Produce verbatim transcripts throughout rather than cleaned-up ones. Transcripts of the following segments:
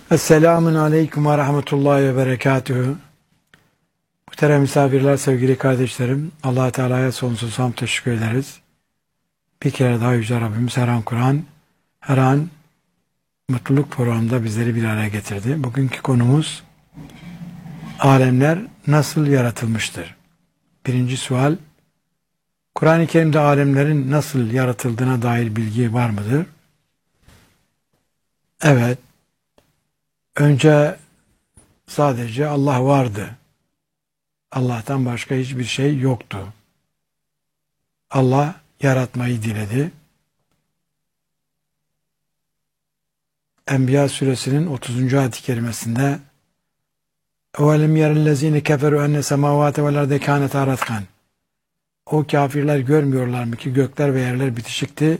Esselamun Aleyküm ve Rahmetullahi ve Berekatühü. Muhterem misafirler, sevgili kardeşlerim, Allah Teala'ya sonsuz hamd teşekkür ederiz. Bir kere daha Yüce Rabbimiz her an Kur'an, her an mutluluk programında bizleri bir araya getirdi. Bugünkü konumuz alemler nasıl yaratılmıştır? Birinci sual, Kur'an-ı Kerim'de alemlerin nasıl yaratıldığına dair bilgi var mıdır? Evet. Önce sadece Allah vardı. Allah'tan başka hiçbir şey yoktu. Allah yaratmayı diledi. Enbiya suresinin otuzuncu ayet-i kerimesinde اَوَلَمْ يَرَ الَّذ۪ينَ كَفَرُوا اَنَّ سَمَاوَاتَ وَالْاَرْضَ كَانَتَا رَتْقًا O kafirler görmüyorlar mı ki gökler ve yerler bitişikti?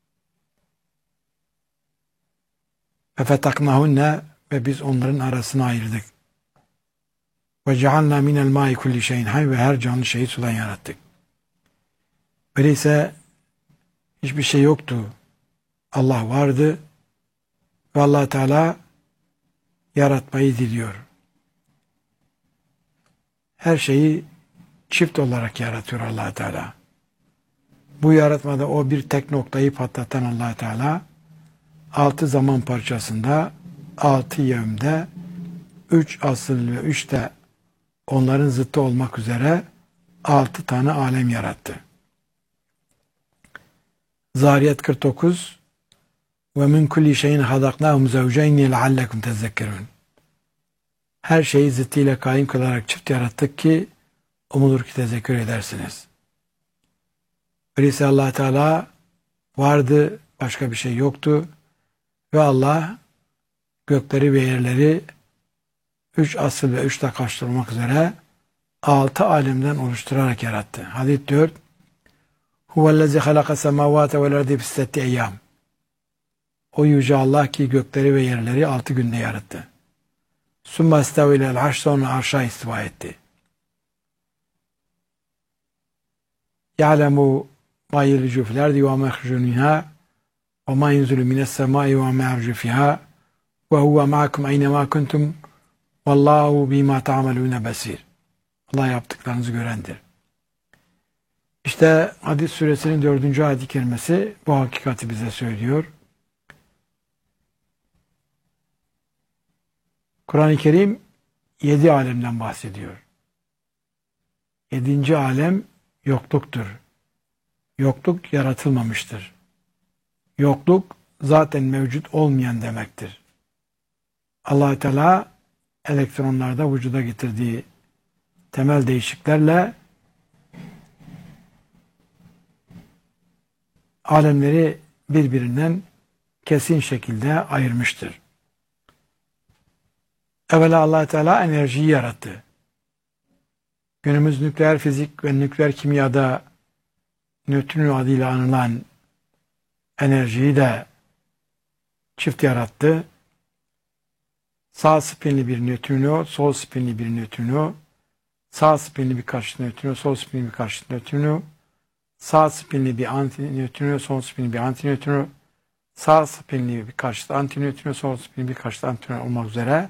فَفَتَقْنَهُنَّ Ve biz onların arasını ayırdık. وَجَعَلْنَا مِنَ الْمَاءِ كُلِّ شَيْءٍ حَيٍّ Ve her canlı şeyi sudan yarattık. Öyleyse hiçbir şey yoktu. Allah vardı ve Allah Teala yaratmayı diliyor. Her şeyi çift olarak yaratıyor Allah Teala. Bu yaratmada o bir tek noktayı patlatan Allah Teala altı zaman parçasında, altı yevmde, üç asıl ve üç de onların zıttı olmak üzere altı tane alem yarattı. Zariyat kırk dokuz ve min kulli şeyin hadaknahum zevceyni leallekum tezekkerun. Her şeyi zıttıyla kaim kılarak çift yarattık ki umulur ki tezekkür edersiniz. Öyleyse Allah Teala vardı, başka bir şey yoktu ve Allah gökleri ve yerleri üç asıl ve üç de karşılamak üzere altı alemden oluşturarak yarattı. Hadis dört Huvellezî halaka semâvâte vel ardı fî eyyâm O yüce Allah ki gökleri ve yerleri altı günde yarattı. Sümme istavilel arş sonra arşa istiva etti. Ya'lemu mâ yeliju fil ardı ve mâ yahrucu minhâ ve mâ yenzulu mines semâi ve mâ ya'rucu fîhâ ve huve ma'akum eynemâ kuntum Vallahu bima ta'malûne besir. Allah yaptıklarınızı görendir. İşte Hadid suresinin dördüncü ayet-i kerimesi bu hakikati bize söylüyor. Kur'an-ı Kerim yedi alemden bahsediyor. Yedinci alem yokluktur. Yokluk yaratılmamıştır. Yokluk zaten mevcut olmayan demektir. Allah-u Teala elektronlarda vücuda getirdiği temel değişikliklerle alemleri birbirinden kesin şekilde ayırmıştır. Evvela Allah Teala enerjiyi yarattı. Günümüz nükleer fizik ve nükleer kimyada nötrino adıyla anılan enerjiyi de çift yarattı. Sağ spinli bir nötrino, sol spinli bir nötrino, sağ spinli bir karşıt nötrino, sol spinli bir karşıt nötrino, sağ spinli bir anti nötrino, sol spinli bir anti nötrino, sağ spinli bir karşıt anti nötrino, sol spinli bir karşıt anti nötrino olmak üzere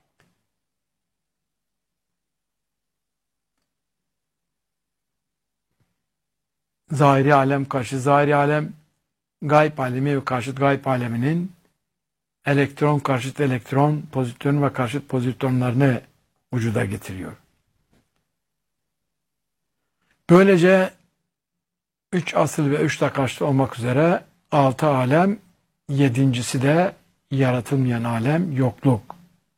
zahiri alem karşı zahiri alem, gayb alemi ve karşıt gayb aleminin elektron karşıt elektron, pozitron ve karşıt pozitronlarını vücuda getiriyor. Böylece üç asıl ve üç de karşıt olmak üzere altı alem, yedincisi de yaratılmayan alem, yokluk.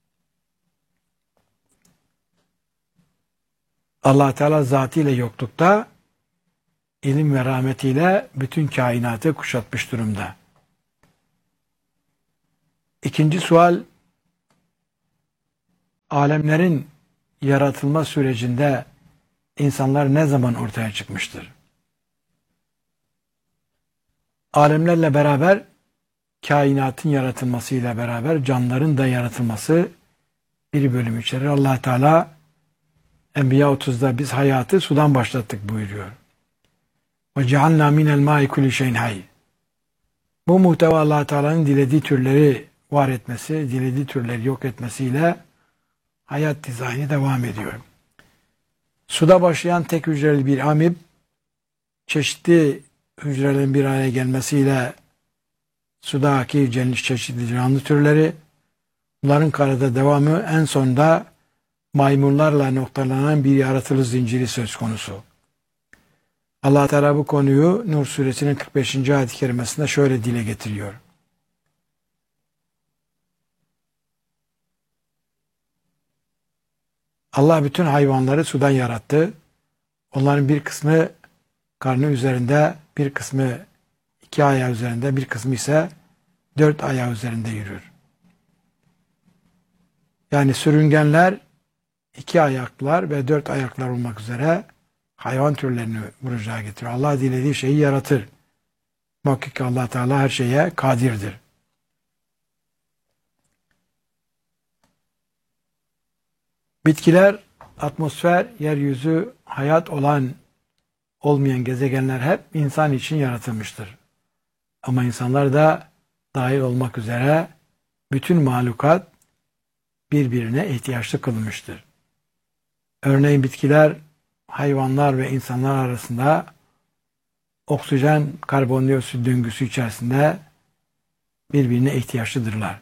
Allah Teala zatıyla yoklukta, ilim ve rahmetiyle bütün kainatı kuşatmış durumda. İkinci sual, alemlerin yaratılma sürecinde insanlar ne zaman ortaya çıkmıştır? Alemlerle beraber, kainatın yaratılmasıyla beraber canlıların da yaratılması bir bölüm içerir. Allah Teala Enbiya otuzda biz hayatı sudan başlattık buyuruyor. وَجَعَلْنَا مِنَ الْمَاءِ كُلِّ شَيْءٍ حَيٍّ Bu muhteva Allah Teala'nın dilediği türleri var etmesi, dilediği türleri yok etmesiyle hayat dizaynı devam ediyor. Suda başlayan tek hücreli bir amip, çeşitli hücrelerin bir araya gelmesiyle sudaki çeşitli canlı türleri, bunların karada devamı, en sonunda maymunlarla noktalanan bir yaratılış zinciri söz konusu. Allah Teala bu konuyu Nur suresinin kırk beşinci ayet-i kerimesinde şöyle dile getiriyor. Allah bütün hayvanları sudan yarattı. Onların bir kısmı karnı üzerinde, bir kısmı iki ayağı üzerinde, bir kısmı ise dört ayağı üzerinde yürür. Yani sürüngenler, iki ayaklar ve dört ayaklar olmak üzere hayvan türlerini vuracağı getiriyor. Allah dilediği şeyi yaratır. Muhakkak ki Allah Teala her şeye kadirdir. Bitkiler, atmosfer, yeryüzü, hayat olan olmayan gezegenler hep insan için yaratılmıştır. Ama insanlar da dahil olmak üzere bütün mahlukat birbirine ihtiyaçlı kılınmıştır. Örneğin bitkiler, hayvanlar ve insanlar arasında oksijen karbondioksit döngüsü içerisinde birbirine ihtiyaçlıdırlar.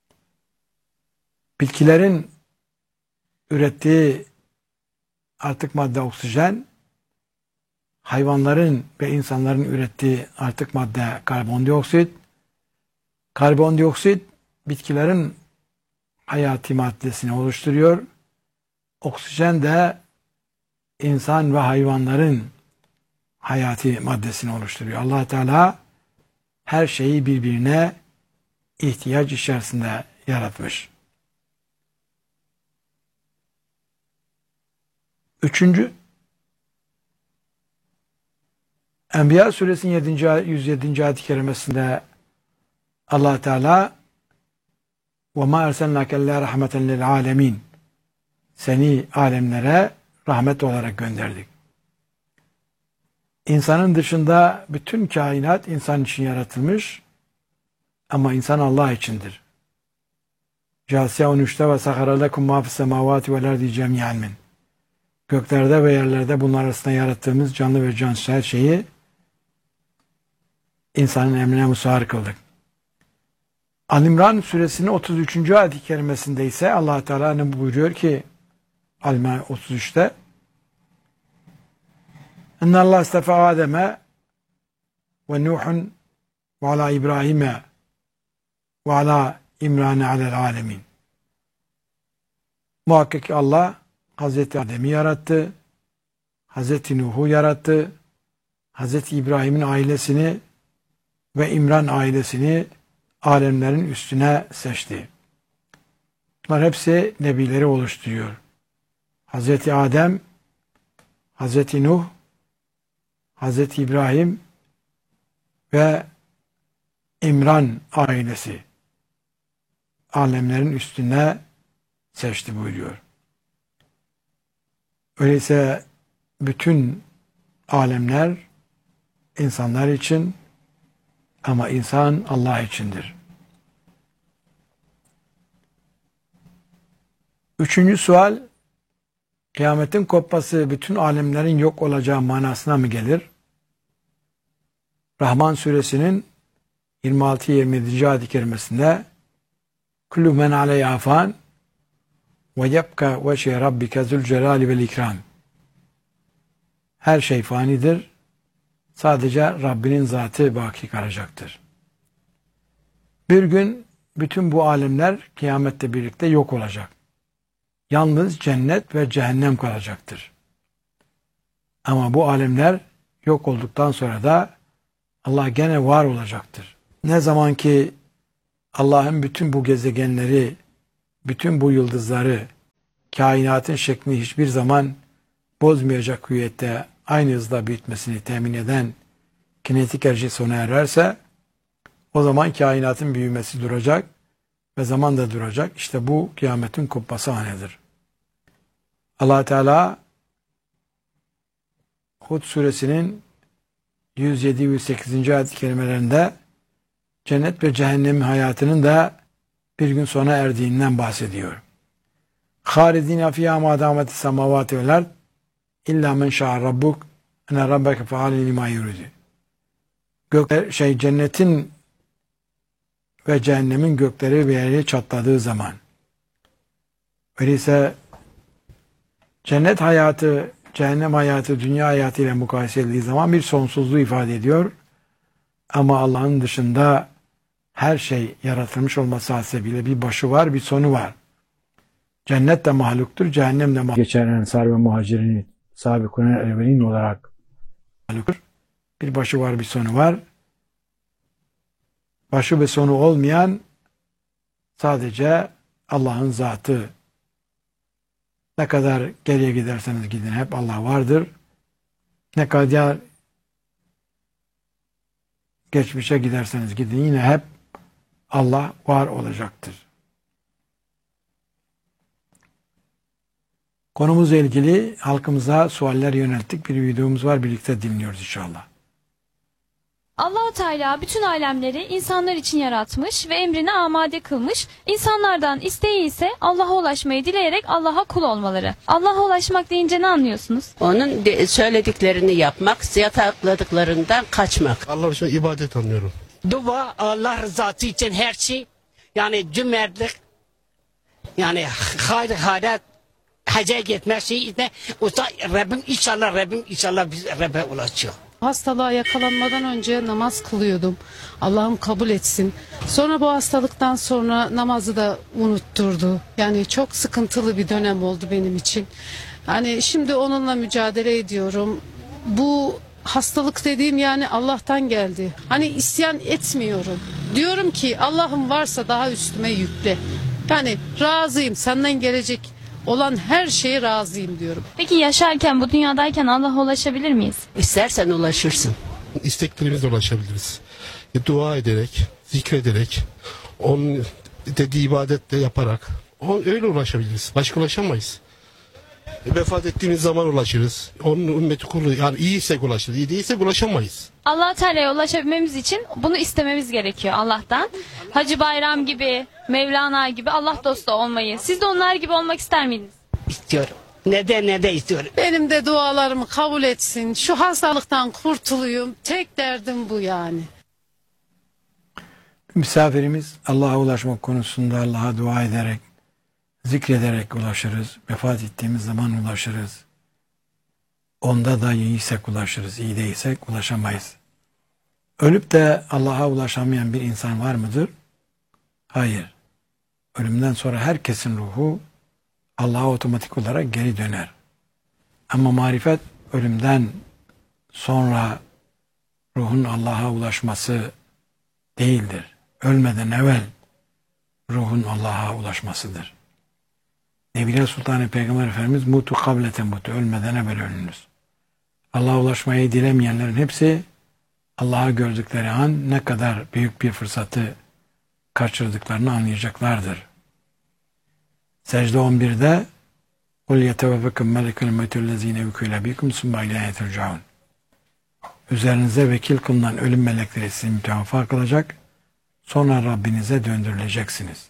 Bitkilerin ürettiği artık madde oksijen, hayvanların ve insanların ürettiği artık madde karbondioksit. Karbondioksit bitkilerin hayati maddesini oluşturuyor. Oksijen de insan ve hayvanların hayati maddesini oluşturuyor. Allah Teala her şeyi birbirine ihtiyaç içerisinde yaratmış. Üçüncü, Enbiya suresinin yedinci yüz yedinci ayet-i kerimesinde Allah Teala وَمَا اَرْسَلْنَاكَ اللّٰهَ رَحْمَةً لِلْعَالَمِينَ Seni alemlere rahmet olarak gönderdik. İnsanın dışında bütün kainat insan için yaratılmış ama insan Allah içindir. Câsiye on üçte ve sahara lekum mâ fissemâvâti vel ardi cemî'an min. Göklerde ve yerlerde bunlar arasında yarattığımız canlı ve cansız her şeyi insanın emrine musahhar kıldık. Al-İmran suresinin otuz üçüncü ayet-i kerimesinde ise Allah Teala ne buyuruyor ki Al-İmran otuz üçte İnna Allah istefa Adem'e ve Nuh'un ve ala İbrahim'e ve ala İmran'e alel alemin. Muhakkak ki Allah Hazreti Adem'i yarattı, Hazreti Nuh'u yarattı, Hazreti İbrahim'in ailesini ve İmran ailesini alemlerin üstüne seçti. Bunlar hepsi nebileri oluşturuyor. Hazreti Adem, Hazreti Nuh, Hazreti İbrahim ve İmran ailesi alemlerin üstüne seçti buyuruyor. Öyleyse bütün alemler insanlar için ama insan Allah içindir. Üçüncü sual, kıyametin kopması bütün alemlerin yok olacağı manasına mı gelir? Rahman suresinin yirmi altı yirmi yedi ayet-i kerimesinde kullu men aleyha fan ve yebka veşe rabbike zülcelali vel ikram. Her şey fanidir. Sadece Rabbinin zatı baki kalacaktır. Bir gün bütün bu alemler kıyamette birlikte yok olacak. Yalnız cennet ve cehennem kalacaktır. Ama bu alemler yok olduktan sonra da Allah gene var olacaktır. Ne zaman ki Allah'ın bütün bu gezegenleri, bütün bu yıldızları, kainatın şeklini hiçbir zaman bozmayacak hüviyette aynı hızla bitmesini temin eden kinetik enerji sona ererse o zaman kainatın büyümesi duracak ve zaman da duracak. İşte bu kıyametin kopması anıdır. Allah Teala Hud suresinin yüz yedi yüz sekizinci ayet-i kerimelerinde cennet ve cehennem hayatının da bir gün sona erdiğinden bahsediyor. Halidine fîhâ mâ dâmeti semâvâti vel ard illâ men şâ'a rabbuk ene rabbeke feâli limâ yuridu. Gökler, şey cennetin ve cehennemin gökleri ve yeri çatladığı zaman, öyleyse cennet hayatı, cehennem hayatı, dünya hayatı ile mukayese edildiği zaman bir sonsuzluğu ifade ediyor. Ama Allah'ın dışında her şey yaratılmış olması hasebiyle bir başı var, bir sonu var. Cennet de mahluktur, cehennem de mahluktur. Geçen ensar ve muhacirini sabikun evvelin olarak mahluktur. Bir başı var, bir sonu var. Başı ve sonu olmayan sadece Allah'ın zatı. Ne kadar geriye giderseniz gidin hep Allah vardır. Ne kadar geçmişe giderseniz gidin yine hep Allah var olacaktır. Konumuzla ilgili halkımıza sualler yönelttik. Bir videomuz var, birlikte dinliyoruz inşallah. Allah-u Teala bütün alemleri insanlar için yaratmış ve emrine amade kılmış. İnsanlardan isteği ise Allah'a ulaşmayı dileyerek Allah'a kul olmaları. Allah'a ulaşmak deyince ne anlıyorsunuz? Onun de- söylediklerini yapmak, yasakladıklarından kaçmak. Allah için ibadet anlıyorum. Dua, Allah rızası için her şey, yani cömertlik, yani hayır hayrat, hacca gitmek şey işte, usta Rabbim inşallah, Rabbim inşallah biz Rabbe ulaşıyor. Hastalığa yakalanmadan önce namaz kılıyordum. Allah'ım kabul etsin. Sonra bu hastalıktan sonra namazı da unutturdu. Yani çok sıkıntılı bir dönem oldu benim için. Yani şimdi onunla mücadele ediyorum. Bu hastalık dediğim yani Allah'tan geldi. Hani isyan etmiyorum. Diyorum ki Allah'ım varsa daha üstüme yükle. Yani razıyım, senden gelecek olan her şeye razıyım diyorum. Peki yaşarken, bu dünyadayken Allah'a ulaşabilir miyiz? İstersen ulaşırsın. İsteklerimizle ulaşabiliriz. E, dua ederek, zikrederek, onun dediği ibadetle yaparak on, öyle ulaşabiliriz. Başka ulaşamayız. E, vefat ettiğimiz zaman ulaşırız. Onun ümmeti kulu, yani iyiysek ulaşırız. İyi değilsek ulaşamayız. Allah-u Teala'ya ulaşabilmemiz için bunu istememiz gerekiyor Allah'tan. Hacı Bayram gibi, Mevlana gibi Allah dostu olmayı. Siz de onlar gibi olmak ister miydiniz? İstiyorum. Ne de ne de istiyorum. Benim de dualarımı kabul etsin. Şu hastalıktan kurtulayım. Tek derdim bu yani. Misafirimiz Allah'a ulaşmak konusunda Allah'a dua ederek, zikrederek ulaşırız. Vefat ettiğimiz zaman ulaşırız. Onda da iyiysek ulaşırız, iyi değilsek ulaşamayız. Ölüp de Allah'a ulaşamayan bir insan var mıdır? Hayır. Ölümden sonra herkesin ruhu Allah'a otomatik olarak geri döner. Ama marifet ölümden sonra ruhun Allah'a ulaşması değildir. Ölmeden evvel ruhun Allah'a ulaşmasıdır. Nebiler Sultanı Peygamber Efendimiz mutu kableten mutu, ölmeden evvel ölünüz. Allah'a ulaşmayı dilemeyenlerin hepsi Allah'ı gördükleri an ne kadar büyük bir fırsatı kaçırdıklarını anlayacaklardır. Secde on birde قُلْ يَتَوَفَّكُمْ مَلَكُ الْمَوْتِ الَّذ۪ينَ وُكُّلَ بِكُمْ ثُمَّ اِلَيْهِ تُرْجَعُونَ. Üzerinize vekil kılınan ölüm melekleri sizi mütevafa kılacak, sonra Rabbinize döndürüleceksiniz.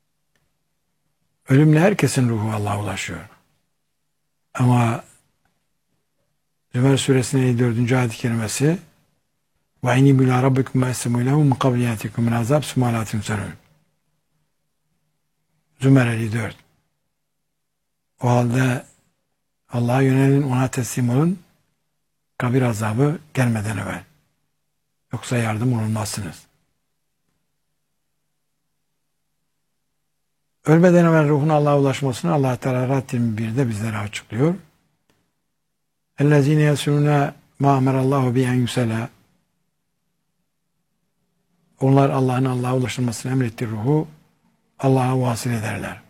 Ölümle herkesin ruhu Allah'a ulaşıyor. Ama Zümer suresinin elli dördüncü ayet-i kerimesi وَاِنِي بِلَا رَبِّكُمْ وَاَسْتَمُوا لَهُمْ قَبْلِ يَاتِكُمْ مِنْ عَذَابٍ ثُمَّ لَا تُنْصَرُونَ. Zümer elli dört. O halde Allah'a yönelin, ona teslim olun, kabir azabı gelmeden evvel. Yoksa yardım olunmazsınız. Ölmeden evvel ruhun Allah'a ulaşmasını Allah Teala Rad yirmi birde bizlere açıklıyor. اَلَّذ۪ينَ يَسُنُونَ مَا اَمَرَ اللّٰهُ بِيَنْ يُسَلَى. Onlar Allah'ın Allah'a ulaşılmasını emrettiği ruhu Allah'a vasıl ederler.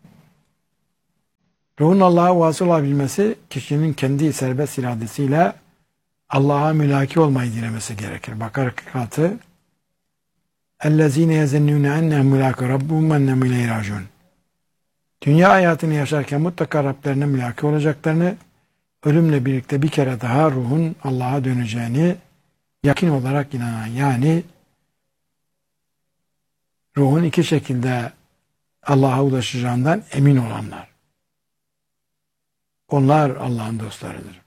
Ruhun Allah'a vasıl olabilmesi, kişinin kendi serbest iradesiyle Allah'a mülaki olmayı dilemesi gerekir. Bakara kırk altı اَلَّذ۪ينَ يَزَنُّونَ اَنَّهُمْ مُلَاكَ رَبُّهُمْ وَاَنَّهُمْ اِلَيْهِ رَاجِعُونَ. Dünya hayatını yaşarken mutlaka Rablerine mülaki olacaklarını, ölümle birlikte bir kere daha ruhun Allah'a döneceğini yakin olarak inanan, yani ruhun iki şekilde Allah'a ulaşacağından emin olanlar. Onlar Allah'ın dostlarıdır.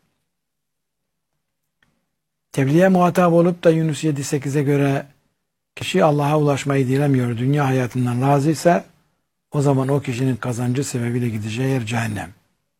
Tebliğe muhatap olup da Yunus yedi sekize göre kişi Allah'a ulaşmayı dilemiyor, dünya hayatından razıysa o zaman o kişinin kazancı sebebiyle gideceği yer cehennem.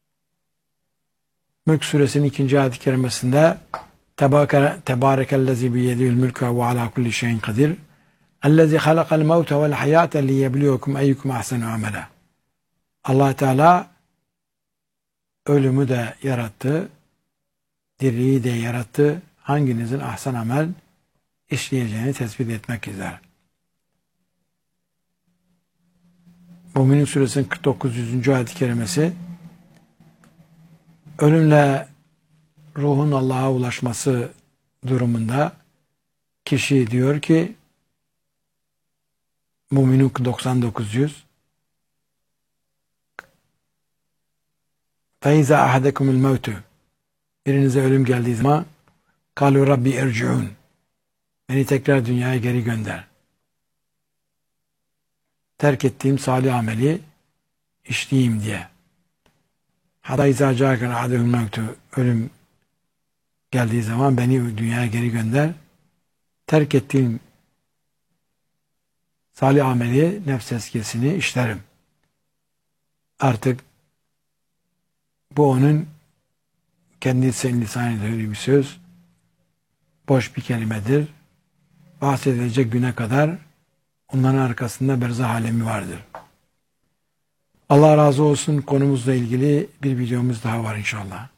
Mülk suresinin ikinci ayet-i kerimesinde Tebarekellezi biyedihül mülkü ve ala kulli şeyin kadir ellezi halakal mevte vel hayate liyebliyokum eyyukum ahsenu amela. Allah Teala ölümü de yarattı, diriliği de yarattı, hanginizin ahsen amel işleyeceğini tespit etmek üzere. Mü'minin suresinin kırk dokuz yüzüncü ayet-i kerimesi ölümle ruhun Allah'a ulaşması durumunda kişi diyor ki Mü'minin doksan dokuz yüz فَاِذَا اَحَدَكُمُ الْمَوْتُ birinize ölüm geldiği zaman قَالُوا Rabbi اِرْجِعُونَ beni tekrar dünyaya geri gönder. Terk ettiğim salih ameli işleyeyim diye. Hatta اِذَا جَاكَ الْعَدَهُ الْمَوْتُ ölüm geldiği zaman beni dünyaya geri gönder. Terk ettiğim salih ameli, nefs eskisini işlerim. Artık bu onun kendisi lisanıyla öyle bir söz, boş bir kelimedir. Bahsedilecek güne kadar onların arkasında berzah alemi vardır. Allah razı olsun, konumuzla ilgili bir videomuz daha var inşallah.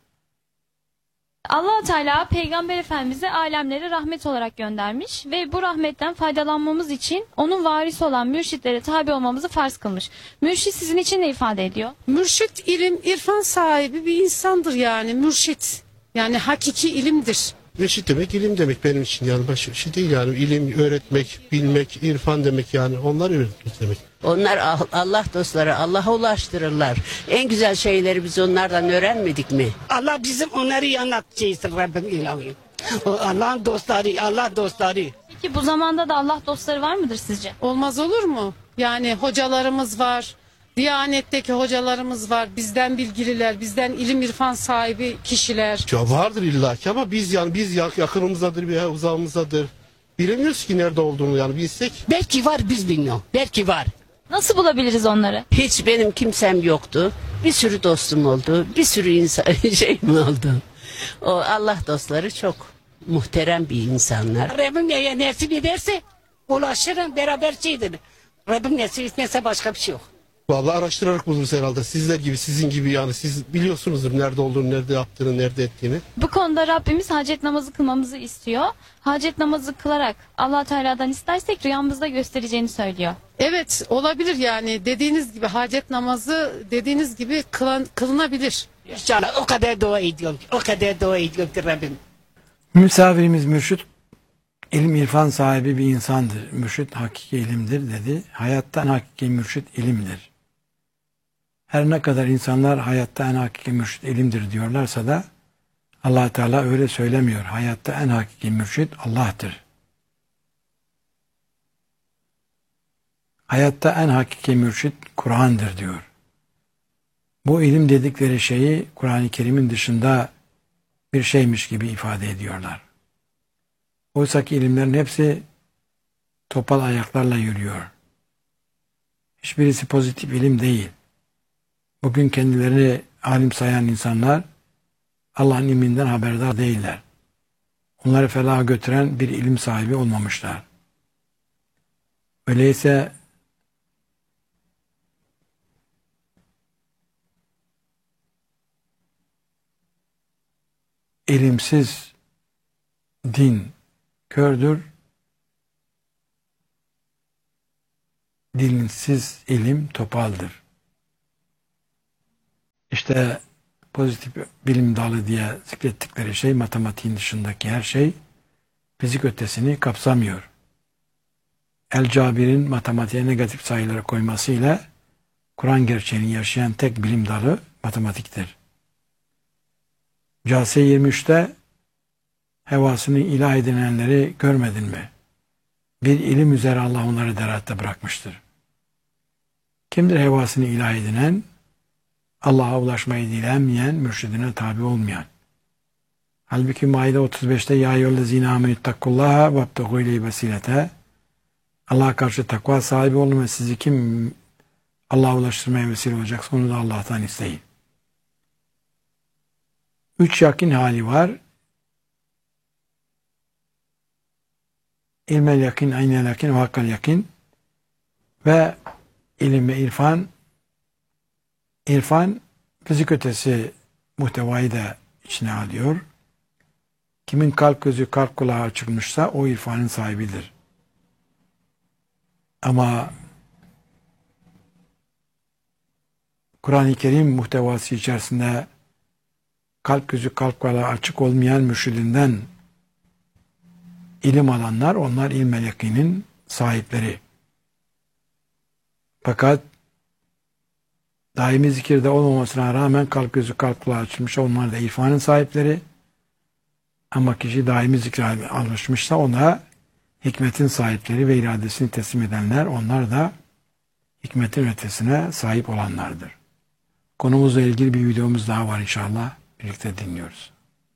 Allah Teala Peygamber Efendimiz'i alemlere rahmet olarak göndermiş ve bu rahmetten faydalanmamız için onun varisi olan mürşitlere tabi olmamızı farz kılmış. Mürşit sizin için ne ifade ediyor? Mürşit ilim, irfan sahibi bir insandır yani mürşit. Yani hakiki ilimdir. Mürşit demek ilim demek benim için, yani başka bir şey değil yani. İlim öğretmek, bilmek, irfan demek, yani onlar öğretmek demek. Onlar ah- Allah dostları, Allah'a ulaştırırlar. En güzel şeyleri biz onlardan öğrenmedik mi? Allah bizim onları anlatacağız Rabbim ilahi. O Allah'ın dostları, Allah dostları. Peki bu zamanda da Allah dostları var mıdır sizce? Olmaz olur mu? Yani hocalarımız var. Diyanetteki hocalarımız var. Bizden bilgililer, bizden ilim irfan sahibi kişiler. Ya vardır illaki ama biz yani biz yak- yakınımızdadır veya uzağımızdadır. Bilemiyoruz ki nerede olduğunu, yani bilsek. Belki var, biz bilmiyoruz. Belki var. Nasıl bulabiliriz onları? Hiç benim kimsem yoktu. Bir sürü dostum oldu. Bir sürü insan şeyim oldu. O Allah dostları çok muhterem bir insanlar. Rabbim neye nasip ederse ulaşırım, beraber şeydir. Rabbim nasip etmezse başka bir şey yok. Vallahi araştırarak buluruz herhalde. Sizler gibi, sizin gibi, yani siz biliyorsunuzdur nerede olduğunu, nerede yaptığını, nerede ettiğini. Bu konuda Rabbimiz hacet namazı kılmamızı istiyor. Hacet namazı kılarak Allah Teala'dan istersek rüyamızda göstereceğini söylüyor. Evet olabilir yani dediğiniz gibi hacet namazı dediğiniz gibi kılan, kılınabilir. İnşallah o kadar dua ediyorum. O kadar dua ediyorum ki Rabbim. Misafirimiz mürşit, ilim irfan sahibi bir insandır. Mürşit hakiki ilimdir dedi. Hayatta en hakiki mürşit ilimdir. Her ne kadar insanlar hayatta en hakiki mürşit ilimdir diyorlarsa da Allah Teala öyle söylemiyor. Hayatta en hakiki mürşit Allah'tır. Hayatta en hakiki mürşit Kur'an'dır diyor. Bu ilim dedikleri şeyi Kur'an-ı Kerim'in dışında bir şeymiş gibi ifade ediyorlar. Oysa ki ilimlerin hepsi topal ayaklarla yürüyor. Hiçbirisi pozitif ilim değil. Bugün kendilerini alim sayan insanlar Allah'ın ilminden haberdar değiller. Onları felaha götüren bir ilim sahibi olmamışlar. Öyleyse ilimsiz din kördür, dinsiz ilim topaldır. İşte pozitif bilim dalı diye zikrettikleri şey, matematiğin dışındaki her şey fizik ötesini kapsamıyor. El-Cabir'in matematiğe negatif sayıları koymasıyla Kur'an gerçeğini yaşayan tek bilim dalı matematiktir. Case yirmi üçte hevasını ilah edinenleri görmedin mi? Bir ilim üzere Allah onları deratte bırakmıştır. Kimdir hevasını ilah edinen, Allah'a ulaşmayı dilemeyen, mürşidine tabi olmayan. Halbuki Maide otuz beşte ya eyyühellezine amenüttakullaha vebtegû ileyhi vesilete, Allah'a karşı takva sahibi olun ve sizi kim Allah'a ulaştırmaya vesile olacaksa onu da Allah'tan isteyin. Üç yakin hali var. İlmel yakin, aynel yakin ve hakkal yakin. Ve ilim ve irfan. İrfan fizik ötesi muhtevayı da içine alıyor. Kimin kalp gözü, kalp kulağı açılmışsa o irfanın sahibidir. Ama Kur'an-ı Kerim muhtevası içerisinde kalp gözü, kalp kulağı açık olmayan mürşidinden ilim alanlar, onlar ilm-i yakinin sahipleri. Fakat daimi zikirde olmamasına rağmen kalp gözü, kalp kulağı açılmış, onlar da irfanın sahipleri. Ama kişi daimi zikre alışmışsa ona hikmetin sahipleri ve iradesini teslim edenler, onlar da hikmetin ötesine sahip olanlardır. Konumuzla ilgili bir videomuz daha var inşallah. Birlikte dinliyoruz.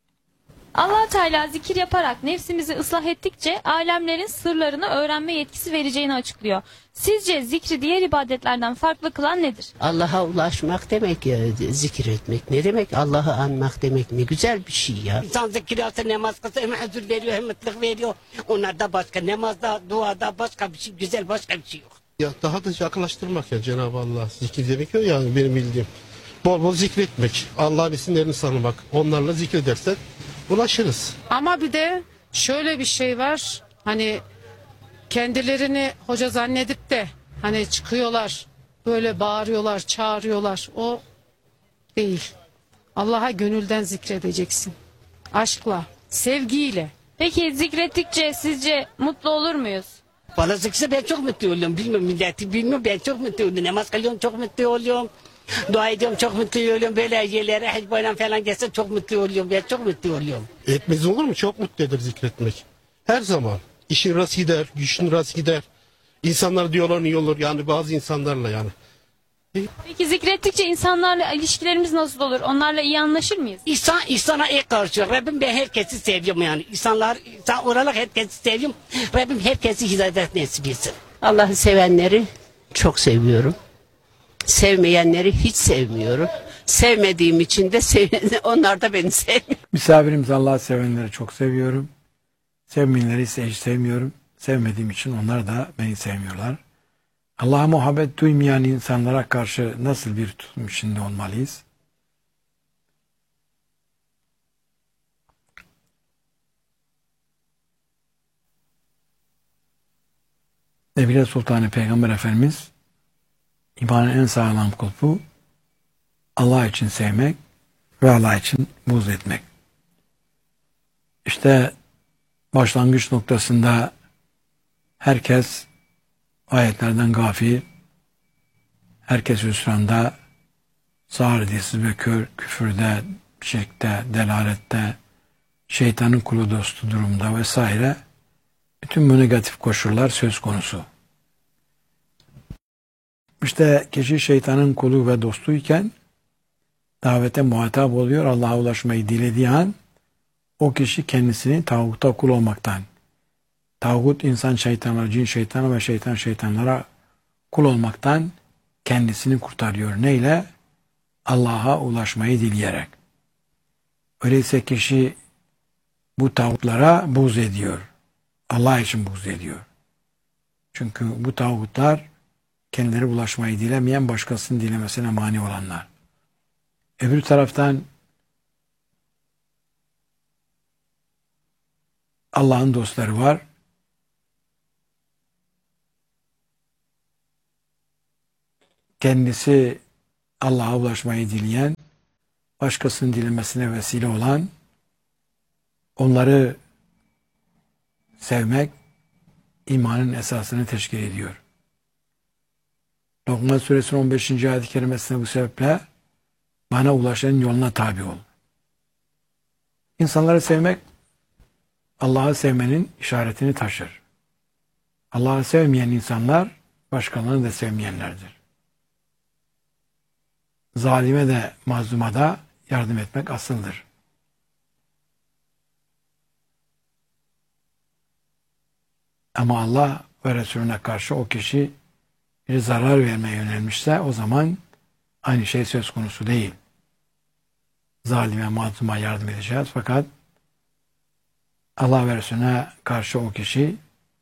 Allah Teala zikir yaparak nefsimizi ıslah ettikçe alemlerin sırlarını öğrenme yetkisi vereceğini açıklıyor. Sizce zikri diğer ibadetlerden farklı kılan nedir? Allah'a ulaşmak demek ya, zikir etmek. Ne demek? Allah'ı anmak demek, ne güzel bir şey ya. İnsan zikir yapsa, namaz kılsa hem huzur veriyor hem mutluluk veriyor. Onlarda başka, namazda, duada başka bir şey, güzel başka bir şey yok. Ya daha da yaklaştırmak ya Cenab-ı Allah. Zikir demek o yani benim bildiğim. Bol bol zikretmek. Allah'ın isimlerini tanımak. Onlarla zikredersen ulaşırız. Ama bir de şöyle bir şey var. Hani kendilerini hoca zannedip de hani çıkıyorlar, böyle bağırıyorlar, çağırıyorlar. O değil. Allah'a gönülden zikredeceksin. Aşkla, sevgiyle. Peki zikrettikçe sizce mutlu olur muyuz? Bana zikirse ben çok mutlu oluyorum. Bilmiyorum milleti, bilmiyorum ben çok mutlu oluyorum. Namaz kılıyorum, çok mutlu oluyorum. Dua ediyorum, çok mutlu oluyorum. Böyle yerlere hac bayram falan gelse çok mutlu oluyorum. Ben çok mutlu oluyorum. Etmez olur mu? Çok mutlu eder zikretmek. Her zaman. İşin rast gider, güçün rast gider. İnsanlar diyorlar iyi olur yani bazı insanlarla yani. Peki zikrettikçe insanlarla ilişkilerimiz nasıl olur? Onlarla iyi anlaşır mıyız? İnsan, insana iyi karşı. Rabbim ben herkesi seviyorum yani. İnsanlar, insan olarak herkesi seviyorum. Rabbim herkesi hidayet nasip etsin. Allah'ı sevenleri çok seviyorum. Sevmeyenleri hiç sevmiyorum. Sevmediğim için de sev onlar da beni sevmiyor. Misafirimiz Allah'ı sevenleri çok seviyorum. Sevmeyenleri ise hiç sevmiyorum. Sevmediğim için onlar da beni sevmiyorlar. Allah'a muhabbet duymayan insanlara karşı nasıl bir tutum içinde olmalıyız? Nebile Sultanı Peygamber Efendimiz imanın en sağlam kulpu Allah için sevmek ve Allah için buğz etmek. İşte başlangıç noktasında herkes ayetlerden gafil, herkes hüsranda, sağır, dilsiz ve kör, küfürde, şirkte, delalette, şeytanın kulu dostu durumda vesaire bütün bu negatif koşullar söz konusu. İşte kişi şeytanın kulu ve dostuyken davete muhatap oluyor. Allah'a ulaşmayı dilediği an o kişi kendisini tağuta kul olmaktan, tağut insan şeytanlar, cin şeytanı ve şeytan şeytanlara kul olmaktan kendisini kurtarıyor. Neyle? Allah'a ulaşmayı dileyerek. Öyleyse kişi bu tağutlara buğz ediyor. Allah için buğz ediyor. Çünkü bu tağutlar kendileri ulaşmayı dilemeyen, başkasının dilemesine mani olanlar. Öbür taraftan Allah'ın dostları var. Kendisi Allah'a ulaşmayı dileyen, başkasının dilemesine vesile olan, onları sevmek imanın esasını teşkil ediyor. Lokman Suresi'nin on beşinci ayet-i kerimesine bu sebeple bana ulaşanın yoluna tabi ol. İnsanları sevmek Allah'ı sevmenin işaretini taşır. Allah'ı sevmeyen insanlar başkalarını da sevmeyenlerdir. zalime de mazluma da yardım etmek asıldır. Ama Allah ve Resulüne karşı o kişi bir zarar vermeye yönelmişse o zaman aynı şey söz konusu değil. Zalime, mazluma yardım edeceğiz. Fakat Allah ve Resulüne karşı o kişi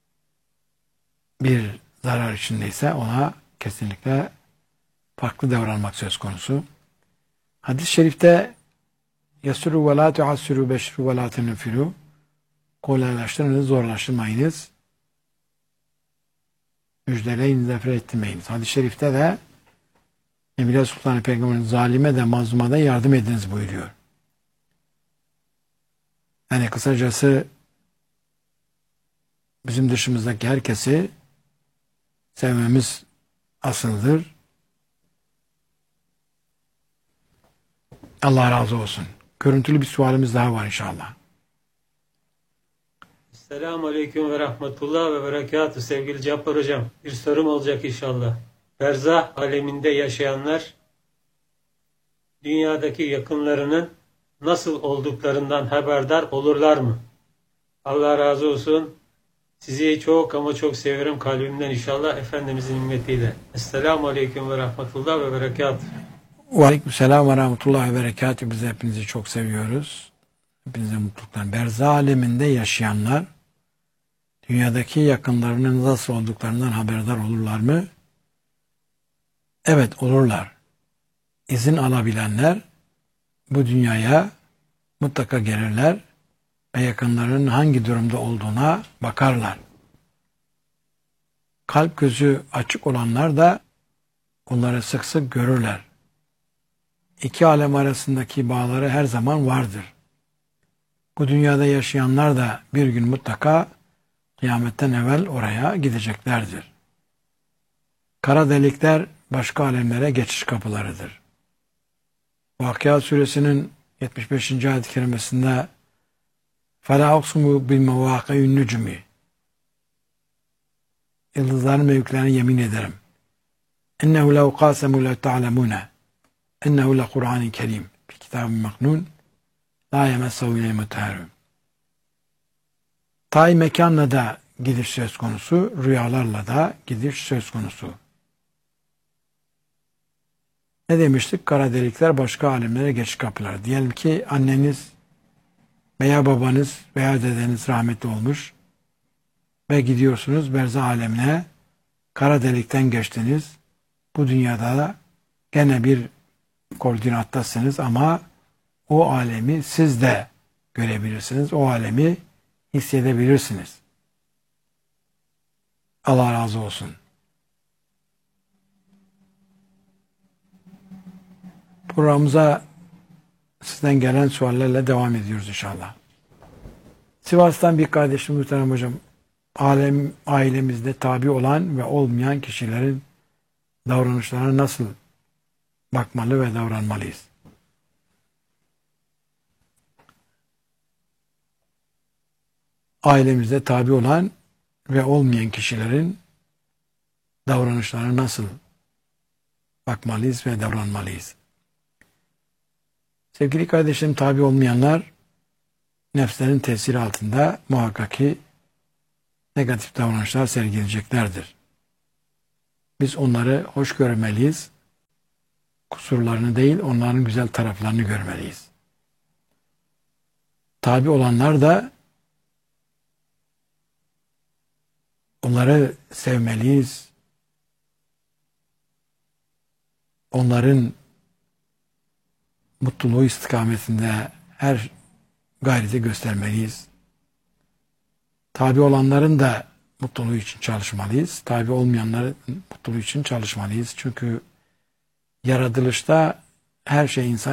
bir zarar içindeyse ona kesinlikle farklı davranmak söz konusu. Hadis-i şerifte yasuru ve la tuassiru beşru ve la tenfiru, kolaylaştırınız, zorlaştırmayınız, müjdeleyin, zafer ettirmeyiniz. Hadis-i şerifte de Nebiler Sultanı Peygamber'in zalime de mazluma da yardım ediniz buyuruyor. Yani kısacası bizim dışımızdaki herkesi sevmemiz asıldır. Allah razı olsun. Görüntülü bir sualimiz daha var inşallah. Selamun Aleyküm ve Rahmetullah ve Berekatuhu sevgili Cabbar Hocam. Bir sorum olacak inşallah. Berzah aleminde yaşayanlar dünyadaki yakınlarının nasıl olduklarından haberdar olurlar mı? Allah razı olsun. Sizi çok ama çok seviyorum kalbimden inşallah Efendimizin ümmetiyle. Esselamu Aleyküm ve Rahmetullah ve Berekatuhu. Ve Aleykümselam ve Rahmetullah ve Berekatuhu. Biz hepinizi çok seviyoruz. Hepinize mutluluklar. Berzah aleminde yaşayanlar dünyadaki yakınlarının nasıl olduklarından haberdar olurlar mı? Evet, olurlar. İzin alabilenler bu dünyaya mutlaka gelirler ve yakınlarının hangi durumda olduğuna bakarlar. Kalp gözü açık olanlar da onları sık sık görürler. İki alem arasındaki bağları her zaman vardır. Bu dünyada yaşayanlar da bir gün mutlaka kıyametten evvel oraya gideceklerdir. Kara delikler başka alemlere geçiş kapılarıdır. Vakıa suresinin yetmiş beşinci ayet-i kerimesinde فَلَا اُقْسُمُ بِالْمَوَاقِعِ النُّجُمِ Yıldızların mevkilerine yemin ederim. اِنَّهُ لَوْ قَاسَمُوا لَوْ تَعْلَمُونَ اِنَّهُ لَقُرْآنٍ كَرِيمٍ فِي كِتَابٍ مَكْنُونَ لَا يَمَسَّهُ اِلَيْهِ مُطَهَّرٌ Tay mekanla da gidiş söz konusu, rüyalarla da gidiş söz konusu. Ne demiştik? Kara delikler başka alemlere geçiş kapılar. Diyelim ki anneniz veya babanız veya dedeniz rahmetli olmuş ve gidiyorsunuz berzah alemine, kara delikten geçtiniz. Bu dünyada da gene bir koordinattasınız ama o alemi siz de görebilirsiniz. O alemi hissedebilirsiniz. Allah razı olsun. Programımıza sizden gelen suallerle devam ediyoruz inşallah. Sivas'tan bir kardeşim muhterem hocam, alem, ailemizde tabi olan ve olmayan kişilerin davranışlarına nasıl bakmalı ve davranmalıyız? Ailemizde tabi olan ve olmayan kişilerin davranışlarına nasıl bakmalıyız ve davranmalıyız? Sevgili kardeşlerim, tabi olmayanlar nefslerin tesiri altında muhakkak ki negatif davranışlar sergileyeceklerdir. Biz onları hoş görmeliyiz. Kusurlarını değil, onların güzel taraflarını görmeliyiz. Tabi olanlar da onları sevmeliyiz. Onların mutluluğu istikametinde her gayreti göstermeliyiz. Tabi olanların da mutluluğu için çalışmalıyız. Tabi olmayanların mutluluğu için çalışmalıyız. Çünkü yaratılışta her şey insan